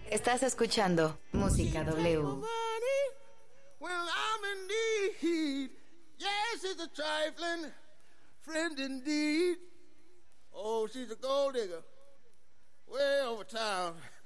Estás escuchando Música W. Well, I'm in need. Yes, it's a trifling friend indeed. Oh, she's a gold digger way over town.